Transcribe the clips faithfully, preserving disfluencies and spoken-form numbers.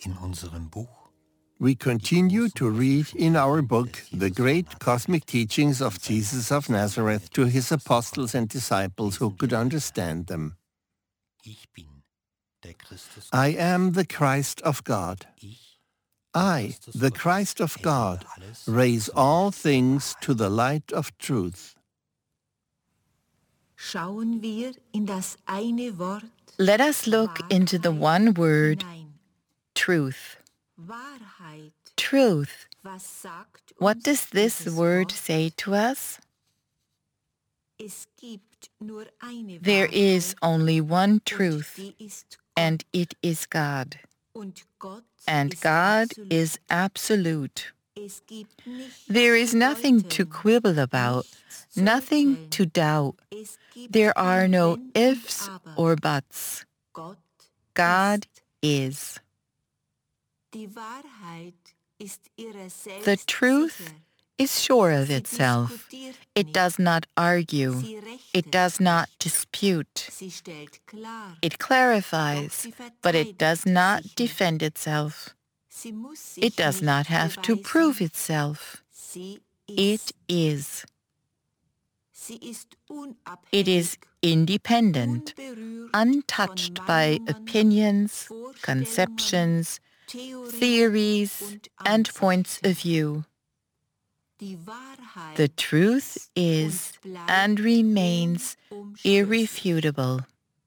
in unserem Buch. We continue to read in our book the great cosmic teachings of Jesus of Nazareth to his apostles and disciples who could understand them. I am the Christ of God. I, the Christ of God, raise all things to the light of truth. Let us look into the one word, truth. Truth. What does this word say to us? There is only one truth, and it is God. And God is absolute. There is nothing to quibble about, nothing to doubt. There are no ifs or buts. God is. The truth is sure of itself. It does not argue. It does not dispute. It clarifies, but it does not defend itself. It does not have to prove itself. It is. It is independent, untouched by opinions, conceptions, theories, and points of view. The truth is and remains irrefutable.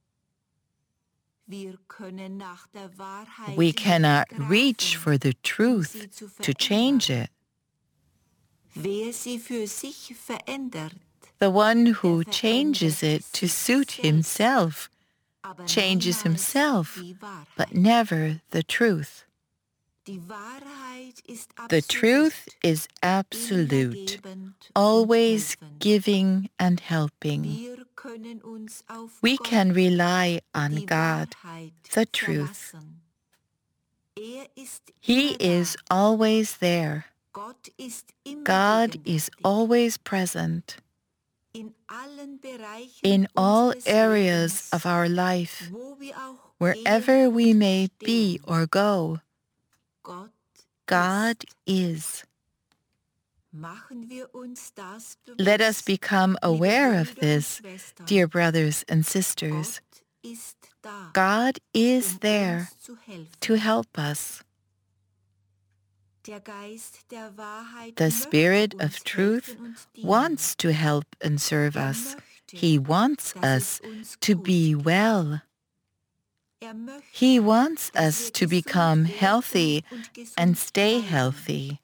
We cannot reach for the truth to change it. The one who changes it to suit himself changes himself, but never the truth. The truth is absolute, always giving and helping. We can rely on God, the truth. He is always there. God is always present. In all areas of our life, wherever we may be or go, God is. Let us become aware of this, dear brothers and sisters. God is there to help us. The Spirit of truth wants to help and serve us. He wants us to be well. He wants us to become healthy and stay healthy.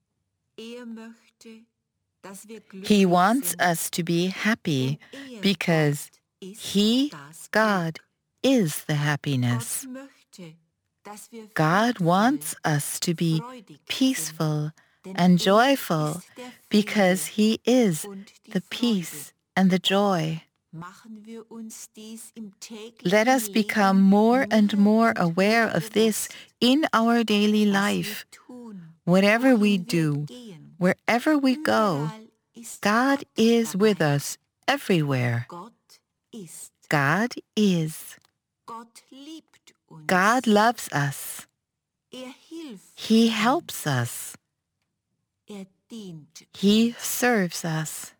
He wants us to be happy because He, God, is the happiness. God wants us to be peaceful and joyful because He is the peace and the joy. Let us become more and more aware of this in our daily life. Whatever we do, wherever we go, God is with us everywhere. God is. God loves us. He helps us. He serves us.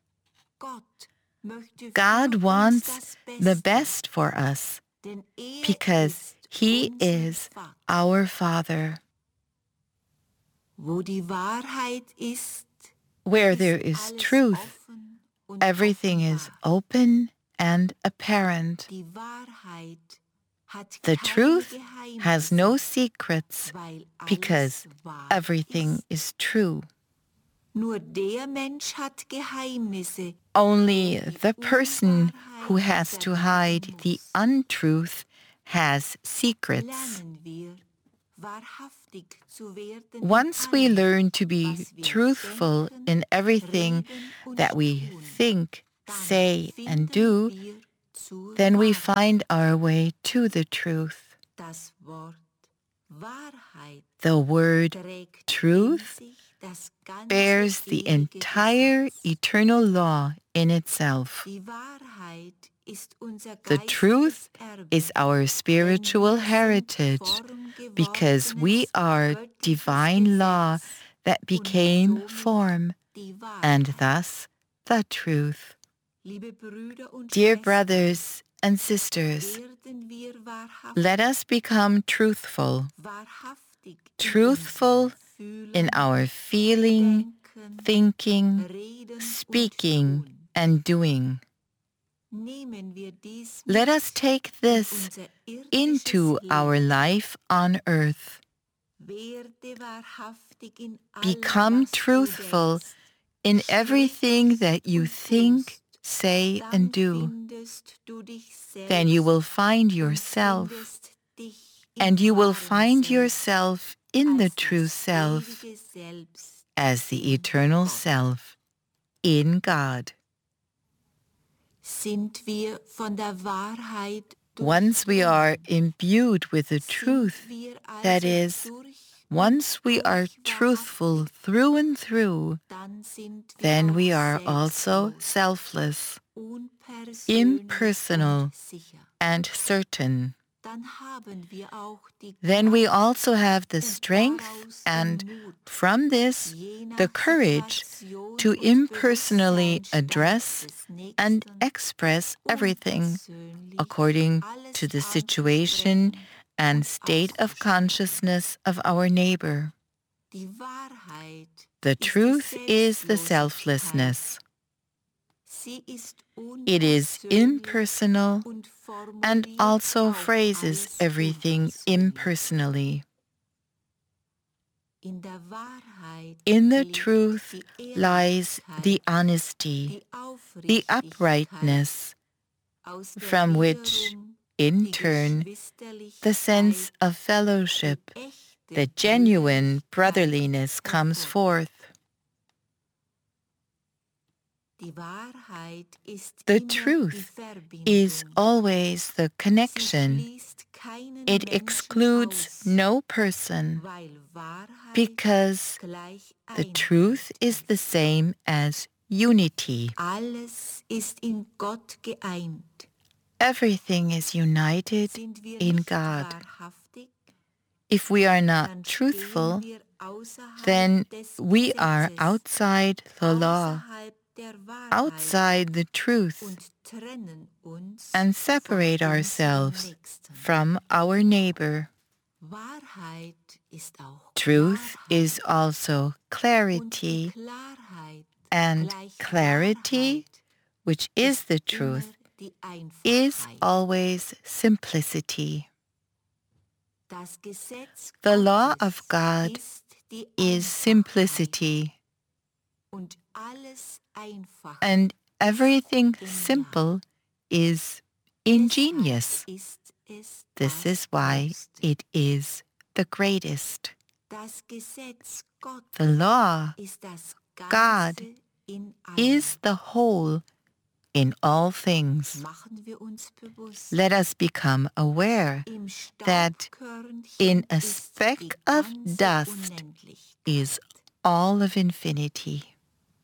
God wants the best for us because He is our Father. Where there is truth, everything is open and apparent. The truth has no secrets because everything is true. Only the person who has to hide the untruth has secrets. Once we learn to be truthful in everything that we think, say, and do, then we find our way to the truth. The word truth bears the entire eternal law in itself. The truth is our spiritual heritage, because we are divine law that became form, and thus the truth. Dear brothers and sisters, let us become truthful, truthful in our feeling, thinking, speaking, and doing. Let us take this into our life on earth. Become truthful in everything that you think, say, and do. Then you will find yourself, and you will find yourself in the true self, as the eternal self, in God. Once we are imbued with the truth, that is, once we are truthful through and through, then we are also selfless, impersonal, and certain. Then we also have the strength and, from this, the courage to impersonally address and express everything according to the situation and state of consciousness of our neighbor. The truth is the selflessness. It is impersonal and also phrases everything impersonally. In the truth lies the honesty, the uprightness, from which, in turn, the sense of fellowship, the genuine brotherliness comes forth. The truth is always the connection. It excludes no person, because the truth is the same as unity. Everything is united in God. If we are not truthful, then we are outside the law, outside the truth, and separate ourselves from our neighbor. Truth is also clarity, and clarity, which is the truth, is always simplicity. The law of God is simplicity, and everything simple is ingenious. This is why it is the greatest. The law, God, is the whole in all things. Let us become aware that in a speck of dust is all of infinity.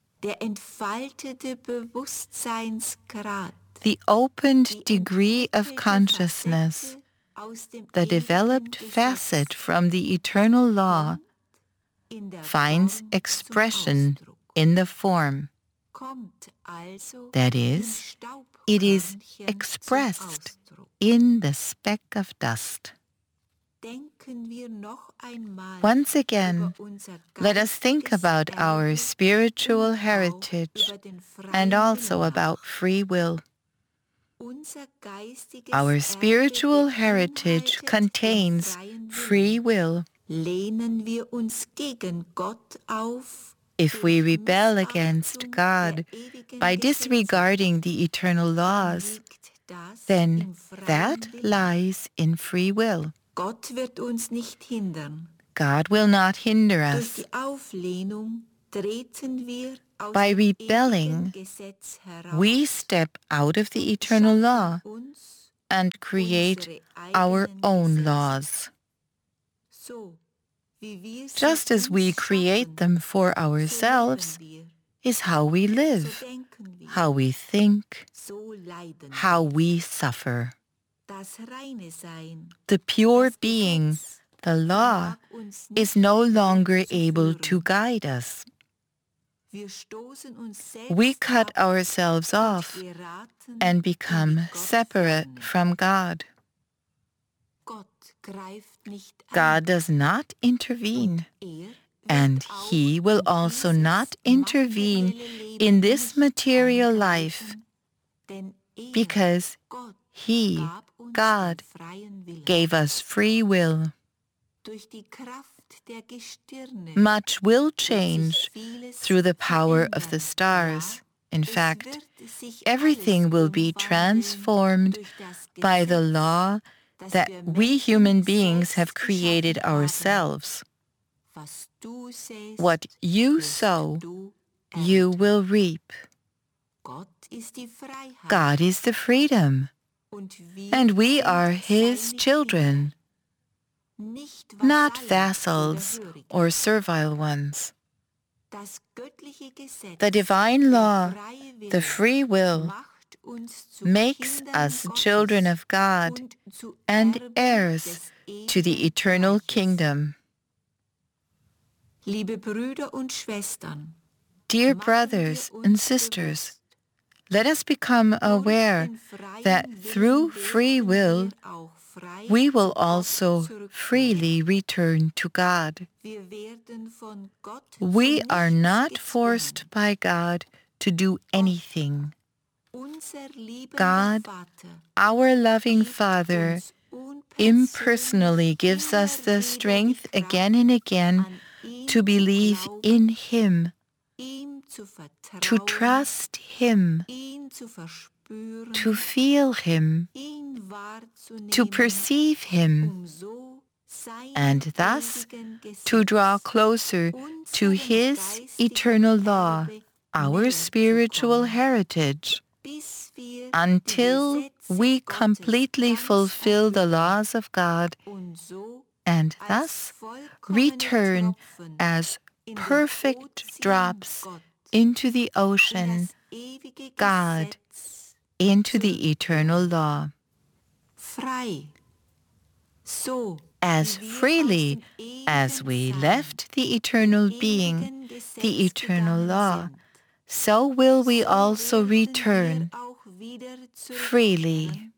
The opened degree of consciousness, the developed facet from the eternal law, finds expression in the form. That is, it is expressed in the speck of dust. Once again, let us think about our spiritual heritage and also about free will. Our spiritual heritage contains free will. If we rebel against God by disregarding the eternal laws, then that lies in free will. God will not hinder us. By rebelling, we step out of the eternal law and create our own laws. Just as we create them for ourselves, is how we live, how we think, how we suffer. The pure being the law is no longer able to guide us. We cut ourselves off and become separate from God. God does not intervene, and He will also not intervene in this material life, because He, God, gave us free will. Much will change through the power of the stars. In fact, everything will be transformed by the law that we human beings have created ourselves. What you sow, you will reap. God is the freedom, and we are His children, not vassals or servile ones. The divine law, the free will, makes us children of God and heirs to the eternal kingdom. Dear brothers and sisters, let us become aware that through free will, we will also freely return to God. We are not forced by God to do anything. God, our loving Father, impersonally gives us the strength again and again to believe in Him, to trust Him, to feel Him, to perceive Him, and thus to draw closer to His eternal law, our spiritual heritage, until we completely fulfill the laws of God and thus return as perfect drops into the ocean, God, into the eternal law. As freely as we left the eternal being, the eternal law, so will we also return freely.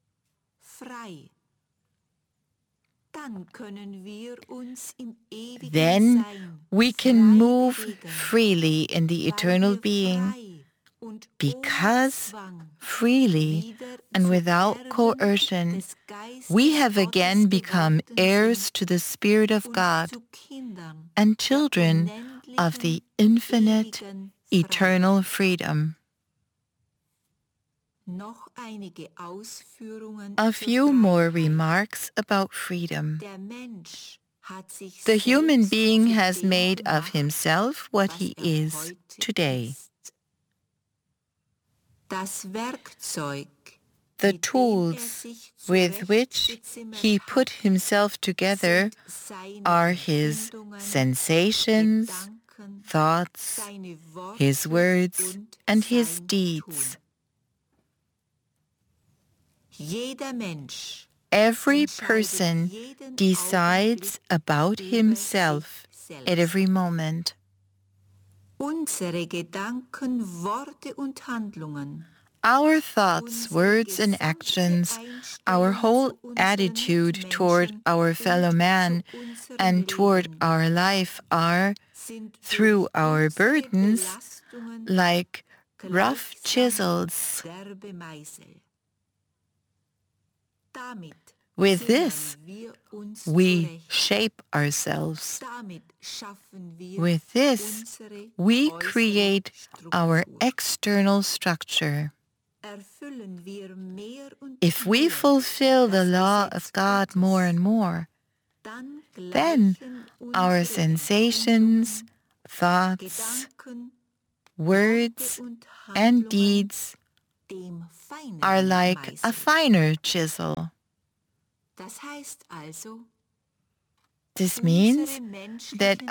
Then we can move freely in the eternal being, because freely and without coercion, we have again become heirs to the Spirit of God and children of the infinite, eternal freedom. A few more remarks about freedom. The human being has made of himself what he is today. The tools with which he put himself together are his sensations, thoughts, his words, and his deeds. Every person decides about himself at every moment. Our thoughts, words, and actions, our whole attitude toward our fellow man and toward our life are, through our burdens, like rough chisels. With this, we shape ourselves. With this, we create our external structure. If we fulfill the law of God more and more, then our sensations, thoughts, words, and deeds are like a finer chisel. This means that